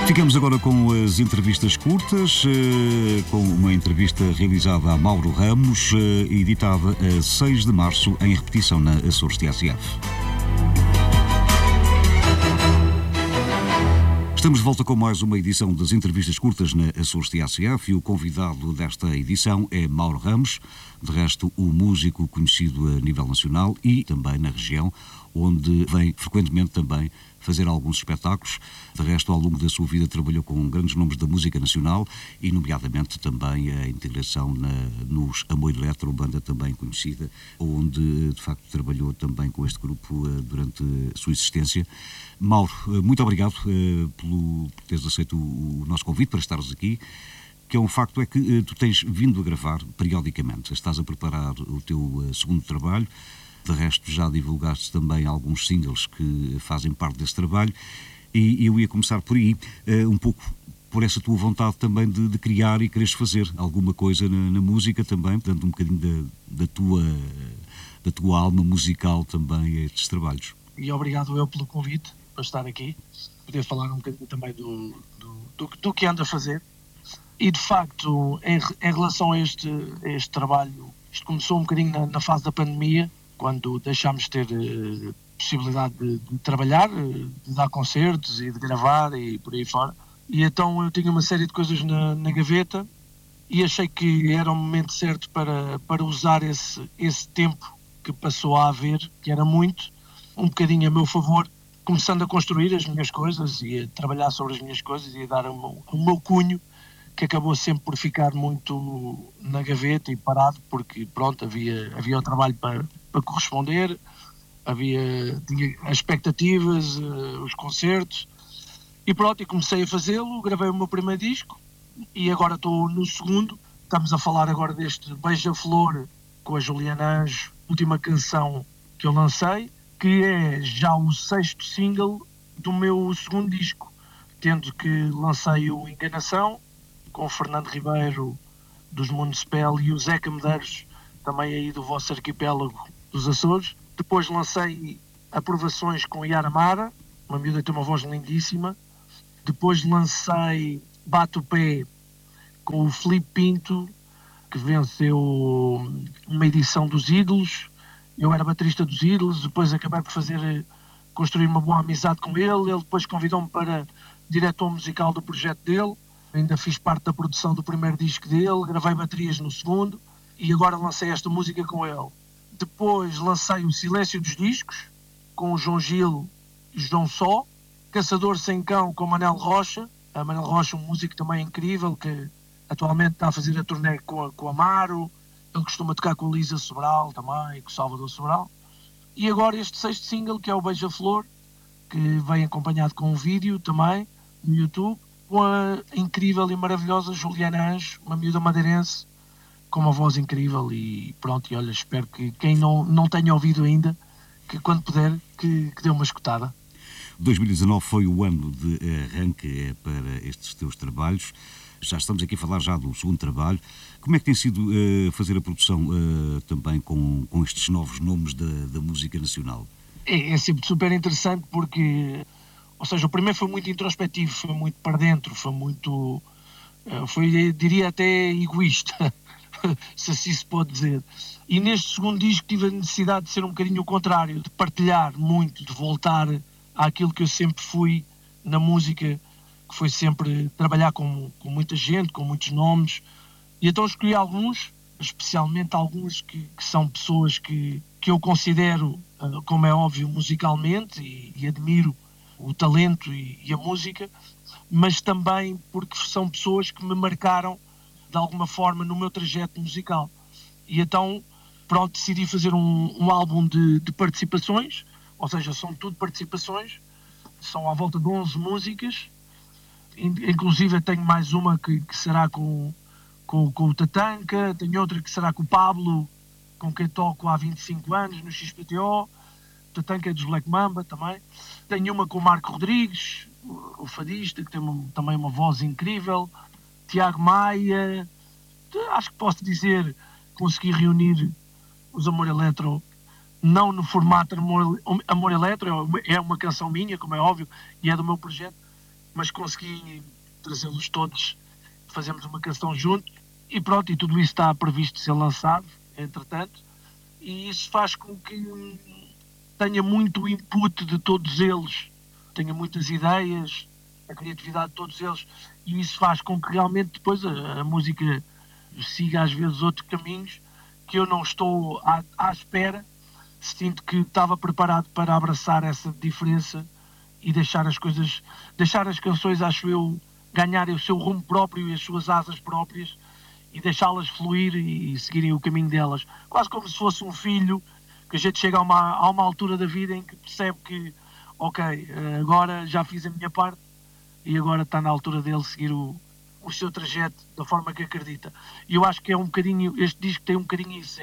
Ficamos agora com as entrevistas curtas, com uma entrevista realizada a Mauro Ramos, editada a 6 de março, em repetição na Açores TSF. Estamos de volta com mais uma edição das entrevistas curtas na Açores TSF e o convidado desta edição é Mauro Ramos, de resto o músico conhecido a nível nacional e também na região, onde vem frequentemente também fazer alguns espetáculos. De resto, ao longo da sua vida trabalhou com grandes nomes da música nacional e, nomeadamente, também a integração nos Amor Eletro, banda também conhecida, onde, de facto, trabalhou também com este grupo durante a sua existência. Mauro, muito obrigado por teres aceito o nosso convite para estares aqui. Que é um facto é que tu tens vindo a gravar periodicamente. Estás a preparar o teu segundo trabalho. De resto, já divulgaste também alguns singles que fazem parte desse trabalho e eu ia começar por aí, um pouco por essa tua vontade também de criar e quereres fazer alguma coisa na música também, dando um bocadinho da tua alma musical também a estes trabalhos. E obrigado eu pelo convite para estar aqui, poder falar um bocadinho também do que ando a fazer. E de facto, em relação a este trabalho, isto começou um bocadinho na fase da pandemia, quando deixámos de ter possibilidade de trabalhar, de dar concertos e de gravar e por aí fora. E então eu tinha uma série de coisas na gaveta e achei que era o momento certo para usar esse tempo que passou a haver, que era muito, um bocadinho a meu favor, começando a construir as minhas coisas e a trabalhar sobre as minhas coisas e a dar o meu cunho, que acabou sempre por ficar muito na gaveta e parado, porque pronto, havia o trabalho para corresponder, tinha as expectativas, os concertos, e pronto, e comecei a fazê-lo, gravei o meu primeiro disco, e agora estou no segundo. Estamos a falar agora deste Beija-Flor, com a Juliana Anjo, última canção que eu lancei, que é já o 6º single do meu segundo disco, tendo que lancei o Enganação, com o Fernando Ribeiro, dos Municipal, e o Zeca Medeiros, também aí do vosso arquipélago dos Açores. Depois lancei Aprovações com Yara Mara, uma miúda que tem uma voz lindíssima. Depois lancei Bate o Pé com o Filipe Pinto, que venceu uma edição dos Ídolos. Eu era baterista dos Ídolos, depois acabei por construir uma boa amizade com ele. Ele depois convidou-me para diretor musical do projeto dele. Ainda fiz parte da produção do primeiro disco dele, gravei baterias no segundo e agora lancei esta música com ele. Depois lancei o Silêncio dos Discos, com o João Gil e João Só, Caçador Sem Cão com Manel Rocha, Manel Rocha, um músico também incrível, que atualmente está a fazer a turnê com a Amaro, ele costuma tocar com a Lisa Sobral também, com o Salvador Sobral. E agora este 6º single, que é o Beija-Flor, que vem acompanhado com um vídeo também no YouTube, com a incrível e maravilhosa Juliana Anjo, uma miúda madeirense, com uma voz incrível. E pronto, e olha, espero que quem não tenha ouvido ainda, que quando puder, que dê uma escutada. 2019 foi o ano de arranque para estes teus trabalhos. Já estamos aqui a falar já do segundo trabalho. Como é que tem sido fazer a produção também com estes novos nomes da música nacional? É sempre super interessante porque... Ou seja, o primeiro foi muito introspectivo, foi muito para dentro, foi, diria, até egoísta, se assim se pode dizer. E neste segundo disco tive a necessidade de ser um bocadinho o contrário, de partilhar muito, de voltar àquilo que eu sempre fui na música, que foi sempre trabalhar com muita gente, com muitos nomes. E então escolhi alguns, especialmente alguns que são pessoas que eu considero, como é óbvio, musicalmente e admiro o talento e a música, mas também porque são pessoas que me marcaram de alguma forma no meu trajeto musical. E então, pronto, decidi fazer um álbum de participações, ou seja, são tudo participações, são à volta de 11 músicas, inclusive tenho mais uma que será com o Tatanka, tenho outra que será com o Pablo, com quem toco há 25 anos no XPTO, Tatanka é dos Black Mamba também. Tenho uma com o Marco Rodrigues, o fadista, que tem também uma voz incrível. Tiago Maia. Acho que posso dizer, consegui reunir os Amor Eletro, não no formato Amor Eletro, é uma canção minha, como é óbvio, e é do meu projeto, mas consegui trazê-los todos, fazemos uma canção juntos, e pronto, e tudo isso está previsto ser lançado, entretanto, e isso faz com que tenha muito input de todos eles, tenha muitas ideias, a criatividade de todos eles, e isso faz com que realmente depois a música siga às vezes outros caminhos que eu não estou à espera. Sinto que estava preparado para abraçar essa diferença e deixar as coisas, deixar as canções, acho eu, ganharem o seu rumo próprio e as suas asas próprias e deixá-las fluir e seguirem o caminho delas. Quase como se fosse um filho, que a gente chega a uma altura da vida em que percebe que, ok, agora já fiz a minha parte e agora está na altura dele seguir o seu trajeto da forma que acredita. E eu acho que é um bocadinho, este disco tem um bocadinho isso,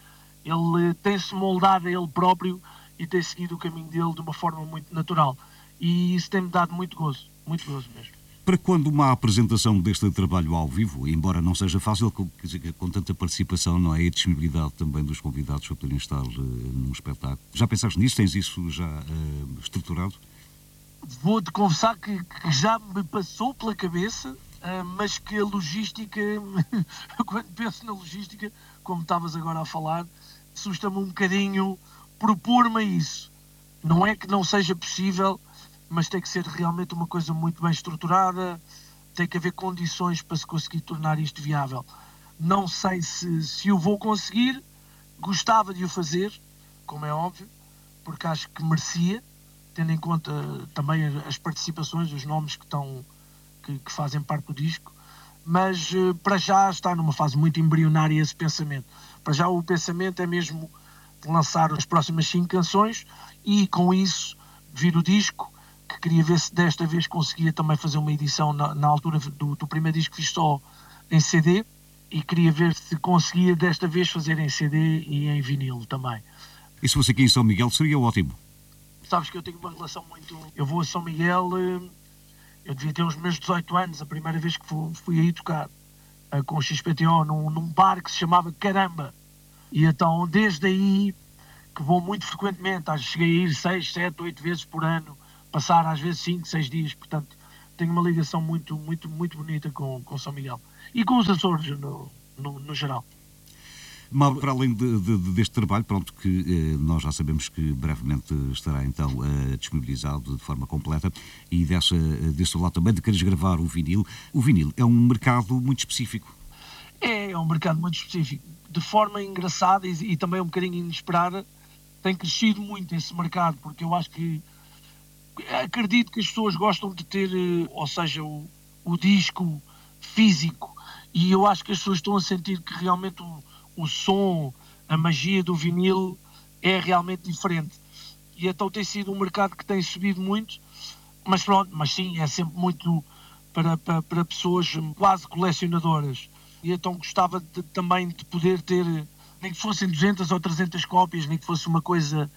ele tem-se moldado a ele próprio e tem seguido o caminho dele de uma forma muito natural. E isso tem-me dado muito gozo mesmo. Para quando uma apresentação deste trabalho ao vivo, embora não seja fácil, com tanta participação, não é? E a disponibilidade também dos convidados para poderem estar num espetáculo. Já pensaste nisso? Tens isso já estruturado? Vou-te confessar que já me passou pela cabeça, mas que a logística, quando penso na logística, como estavas agora a falar, assusta-me um bocadinho propor-me isso. Não é que não seja possível, mas tem que ser realmente uma coisa muito bem estruturada, tem que haver condições para se conseguir tornar isto viável. Não sei se o vou conseguir, gostava de o fazer, como é óbvio, porque acho que merecia, tendo em conta também as participações, os nomes que fazem parte do disco, mas para já está numa fase muito embrionária esse pensamento. Para já o pensamento é mesmo lançar as próximas 5 canções e com isso vir o disco, que queria ver se desta vez conseguia também fazer uma edição na altura do primeiro disco que fiz só em CD, e queria ver se conseguia desta vez fazer em CD e em vinil também. E se fosse aqui em São Miguel seria ótimo. Sabes que eu tenho uma relação muito... Eu vou a São Miguel, eu devia ter os meus 18 anos, a primeira vez que fui aí tocar com o XPTO num bar que se chamava Caramba. E então desde aí que vou muito frequentemente, cheguei a ir 6, 7, 8 vezes por ano, passar às vezes 5, 6 dias, portanto tenho uma ligação muito bonita com São Miguel e com os Açores no geral. Mauro, para além deste trabalho, pronto, que nós já sabemos que brevemente estará então disponibilizado de forma completa, e desse lado também de queres gravar o vinil é um mercado muito específico. É um mercado muito específico, de forma engraçada e também um bocadinho inesperada, tem crescido muito esse mercado, porque eu acho que acredito que as pessoas gostam de ter, ou seja, o disco físico, e eu acho que as pessoas estão a sentir que realmente o som, a magia do vinil é realmente diferente. E então tem sido um mercado que tem subido muito, mas pronto, mas sim, é sempre muito para pessoas quase colecionadoras. E então gostava também de poder ter, nem que fossem 200 ou 300 cópias, nem que fosse uma coisa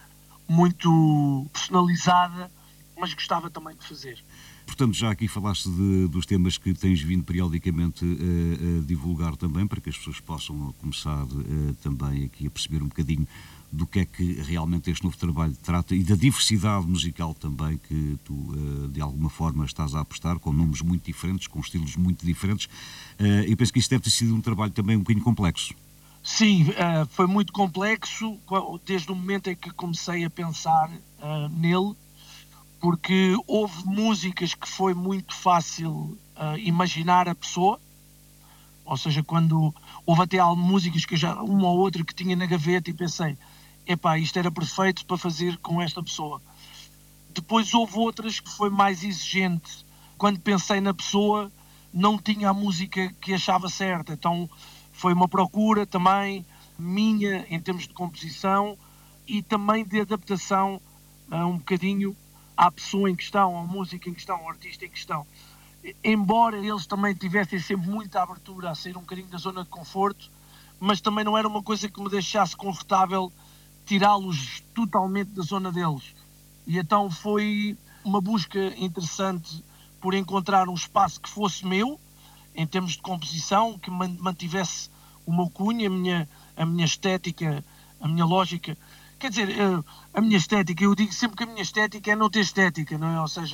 muito personalizada, mas gostava também de fazer. Portanto, já aqui falaste dos temas que tens vindo periodicamente a divulgar também, para que as pessoas possam começar também aqui a perceber um bocadinho do que é que realmente este novo trabalho trata e da diversidade musical também que tu, de alguma forma, estás a apostar, com nomes muito diferentes, com estilos muito diferentes. Eu penso que isso deve ter sido um trabalho também um bocadinho complexo. Sim, foi muito complexo, desde o momento em que comecei a pensar nele, porque houve músicas que foi muito fácil imaginar a pessoa, ou seja, quando houve até músicas que já, uma ou outra que tinha na gaveta, e pensei, epá, isto era perfeito para fazer com esta pessoa. Depois houve outras que foi mais exigente. Quando pensei na pessoa, não tinha a música que achava certa, então foi uma procura também minha em termos de composição e também de adaptação um bocadinho à pessoa em questão, à música em questão, ao artista em questão. Embora eles também tivessem sempre muita abertura a sair um bocadinho da zona de conforto, mas também não era uma coisa que me deixasse confortável tirá-los totalmente da zona deles. E então foi uma busca interessante por encontrar um espaço que fosse meu, em termos de composição, que mantivesse o meu cunho, a minha estética, a minha lógica. Quer dizer, a minha estética, eu digo sempre que a minha estética é não ter estética, não é? Ou seja,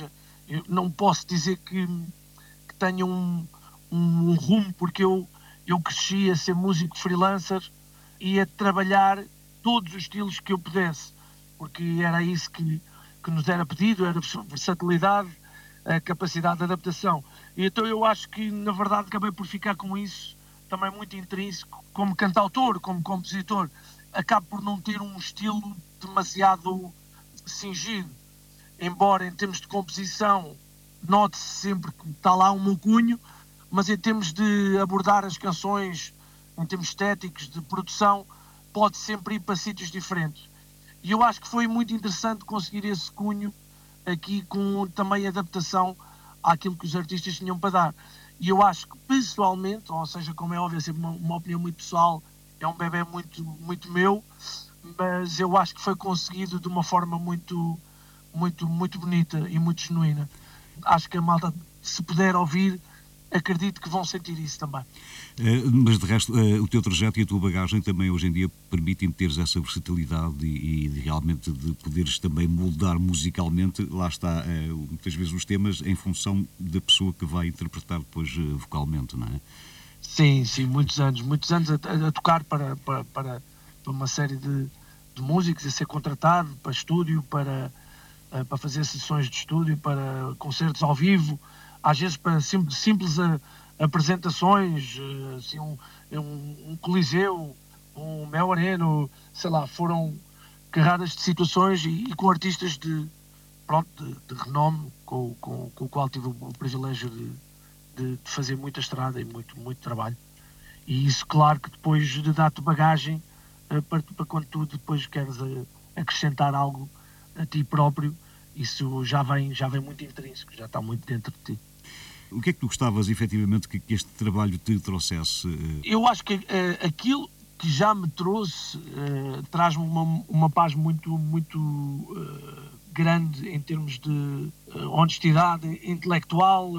Eu não posso dizer que tenha um rumo, porque eu cresci a ser músico freelancer e a trabalhar todos os estilos que eu pudesse, porque era isso que nos era pedido, era versatilidade, a capacidade de adaptação. E então eu acho que, na verdade, acabei por ficar com isso também muito intrínseco, como cantautor, como compositor. Acabo por não ter um estilo demasiado cingido, embora em termos de composição note-se sempre que está lá um meu cunho, mas em termos de abordar as canções, em termos estéticos, de produção, pode sempre ir para sítios diferentes. E eu acho que foi muito interessante conseguir esse cunho aqui, com também adaptação àquilo que os artistas tinham para dar. E eu acho que, pessoalmente, ou seja, como é óbvio, é sempre uma opinião muito pessoal, é um bebé muito, muito meu, mas eu acho que foi conseguido de uma forma muito, muito, muito bonita e muito genuína. Acho que a malta, se puder ouvir, acredito que vão sentir isso também. Mas de resto, o teu trajeto e a tua bagagem também hoje em dia permitem teres essa versatilidade e realmente de poderes também moldar musicalmente, lá está, muitas vezes os temas em função da pessoa que vai interpretar depois vocalmente, não é? Sim, muitos anos a tocar para uma série de músicos, a ser contratado para estúdio, para fazer sessões de estúdio, para concertos ao vivo, às vezes para simples apresentações, assim, um coliseu, um Mel Arena, sei lá, foram carradas de situações e com artistas de renome, com o qual tive o privilégio de fazer muita estrada e muito, muito trabalho. E isso, claro, que depois dá-te bagagem para quando tu depois queres acrescentar algo a ti próprio, isso já vem muito intrínseco, já está muito dentro de ti. O que é que tu gostavas, efetivamente, que este trabalho te trouxesse? Eu acho que aquilo que já me trouxe traz-me uma paz muito, muito grande em termos de honestidade intelectual,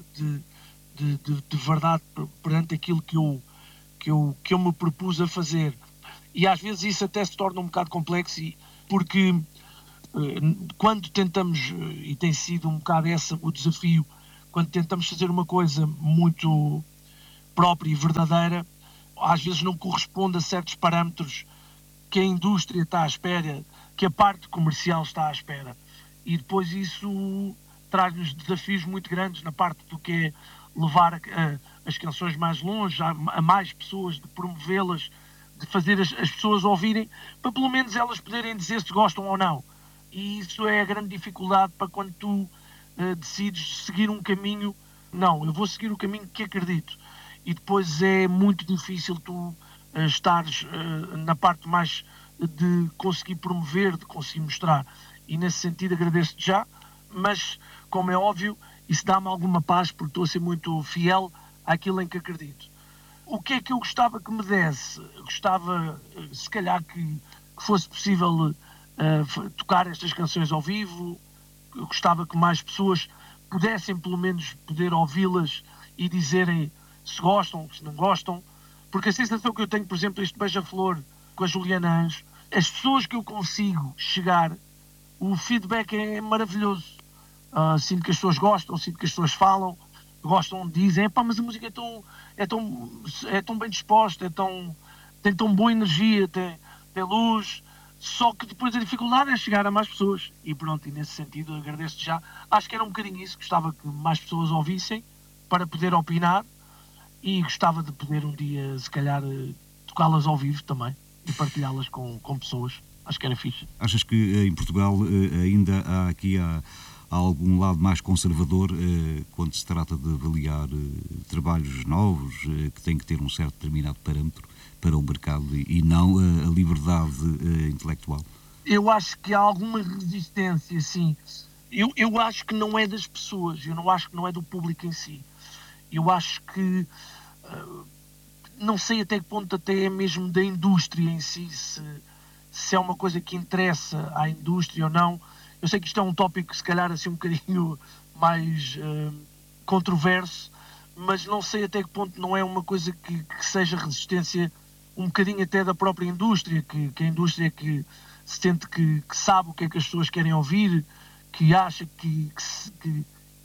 de verdade perante aquilo que eu me propus a fazer. E às vezes isso até se torna um bocado complexo, porque quando tentamos, e tem sido um bocado esse o desafio, quando tentamos fazer uma coisa muito própria e verdadeira, às vezes não corresponde a certos parâmetros que a indústria está à espera, que a parte comercial está à espera. E depois isso traz-nos desafios muito grandes na parte do que é levar as canções mais longe, a mais pessoas, de promovê-las, de fazer as pessoas ouvirem, para pelo menos elas poderem dizer se gostam ou não. E isso é a grande dificuldade para quando tu decides seguir um caminho. Não, eu vou seguir o caminho que acredito. E depois é muito difícil tu estares na parte mais de conseguir promover, de conseguir mostrar. E nesse sentido agradeço-te já, mas como é óbvio, isso dá-me alguma paz, porque estou a ser muito fiel àquilo em que acredito. O que é que eu gostava que me desse? Gostava, se calhar, que fosse possível tocar estas canções ao vivo. Eu gostava que mais pessoas pudessem, pelo menos, poder ouvi-las e dizerem se gostam, se não gostam. Porque a sensação que eu tenho, por exemplo, este Beija-Flor com a Juliana Anjos, as pessoas que eu consigo chegar, o feedback é maravilhoso. Sinto que as pessoas gostam, sinto que as pessoas falam, gostam, dizem, mas a música é tão bem disposta, tem tão boa energia, tem luz, só que depois a dificuldade é chegar a mais pessoas. E pronto, e nesse sentido agradeço-te já. Acho que era um bocadinho isso, gostava que mais pessoas ouvissem para poder opinar e gostava de poder um dia, se calhar, tocá-las ao vivo também e partilhá-las com pessoas. Acho que era fixe. Achas que em Portugal ainda há algum lado mais conservador quando se trata de avaliar trabalhos novos que têm que ter um certo determinado parâmetro para o mercado e não a liberdade intelectual? Eu acho que há alguma resistência, sim. Eu acho que não é das pessoas, eu não acho que não é do público em si. Eu acho que não sei até que ponto até é mesmo da indústria em si, se é uma coisa que interessa à indústria ou não. Eu sei que isto é um tópico, se calhar, assim um bocadinho mais controverso, mas não sei até que ponto não é uma coisa que seja resistência um bocadinho até da própria indústria, que a indústria que se sente que sabe o que é que as pessoas querem ouvir, que acha que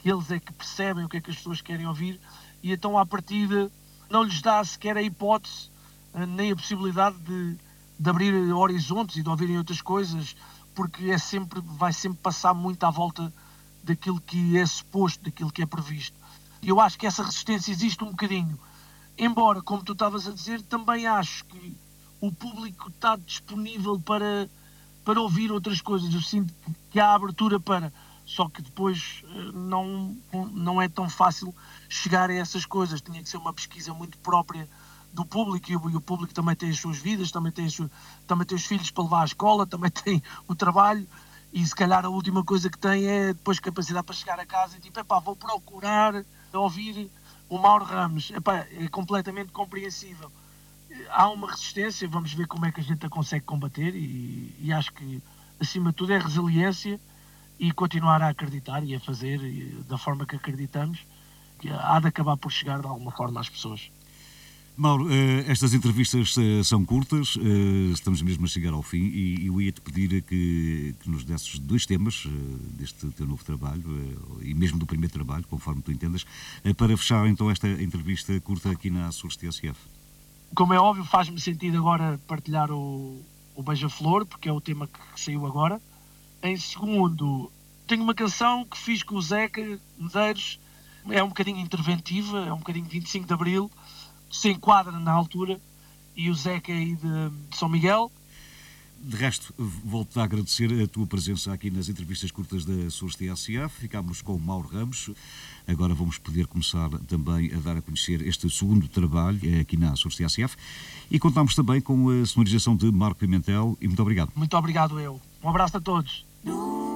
eles é que percebem o que é que as pessoas querem ouvir, e então à partida não lhes dá sequer a hipótese, nem a possibilidade de abrir horizontes e de ouvirem outras coisas, porque vai sempre passar muito à volta daquilo que é suposto, daquilo que é previsto. E eu acho que essa resistência existe um bocadinho. Embora, como tu estavas a dizer, também acho que o público está disponível para ouvir outras coisas. Eu sinto que há abertura para... Só que depois não é tão fácil chegar a essas coisas. Tinha que ser uma pesquisa muito própria do público, e o público também tem as suas vidas, também tem os filhos para levar à escola, também tem o trabalho, e se calhar a última coisa que tem é depois capacidade para chegar a casa e tipo, vou procurar ouvir o Mauro Ramos. É completamente compreensível. Há uma resistência, vamos ver como é que a gente a consegue combater, e acho que acima de tudo é resiliência e continuar a acreditar e a fazer da forma que acreditamos, que há de acabar por chegar de alguma forma às pessoas. Mauro, estas entrevistas são curtas, estamos mesmo a chegar ao fim, e eu ia-te pedir que nos desses 2 temas deste teu novo trabalho, e mesmo do primeiro trabalho, conforme tu entendas, para fechar então esta entrevista curta aqui na Açores TSF. Como é óbvio, faz-me sentido agora partilhar o Beija-Flor, porque é o tema que saiu agora. Em segundo, tenho uma canção que fiz com o Zeca Medeiros, é um bocadinho interventiva, é um bocadinho 25 de Abril, se enquadra na altura, e o Zeca é aí de São Miguel. De resto, volto a agradecer a tua presença aqui nas entrevistas curtas da Açores TSF. Ficámos com o Mauro Ramos. Agora vamos poder começar também a dar a conhecer este segundo trabalho aqui na Açores TSF. E contamos também com a sonorização de Marco Pimentel. E muito obrigado. Muito obrigado eu. Um abraço a todos.